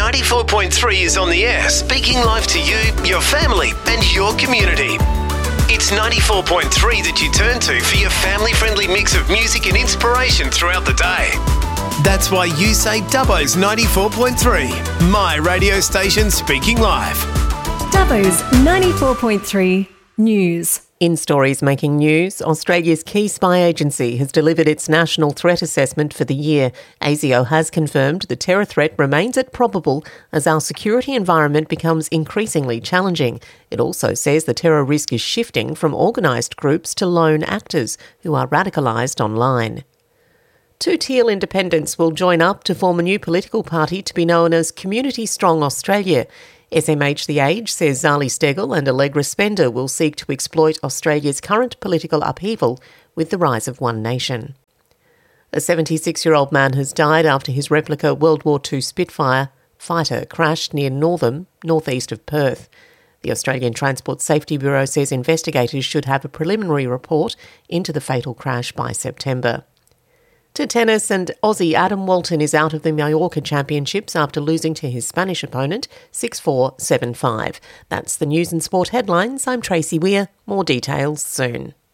94.3 is on the air, speaking live to you, your family and your community. It's 94.3 that you turn to for your family-friendly mix of music and inspiration throughout the day. That's why you say Dubbo's 94.3, my radio station speaking live. Dubbo's 94.3 News. In stories making news, Australia's key spy agency has delivered its national threat assessment for the year. ASIO has confirmed the terror threat remains at probable as our security environment becomes increasingly challenging. It also says the terror risk is shifting from organised groups to lone actors who are radicalised online. Two Teal independents will join up to form a new political party to be known as Community Strong Australia. SMH The Age says Zali Steggall and Allegra Spender will seek to exploit Australia's current political upheaval with the rise of One Nation. A 76-year-old man has died after his replica World War II Spitfire fighter crashed near Northam, northeast of Perth. The Australian Transport Safety Bureau says investigators should have a preliminary report into the fatal crash by September. To tennis, and Aussie Adam Walton is out of the Mallorca Championships after losing to his Spanish opponent 6-4, 7-5. That's the news and sport headlines. I'm Tracy Weir. More details soon.